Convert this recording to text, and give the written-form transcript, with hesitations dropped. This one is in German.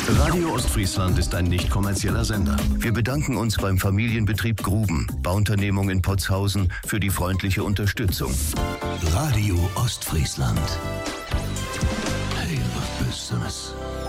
Radio Ostfriesland ist ein nicht kommerzieller Sender. Wir bedanken uns beim Familienbetrieb Gruben, Bauunternehmung in Potshausen, für die freundliche Unterstützung. Radio Ostfriesland. Hey, was bist du das?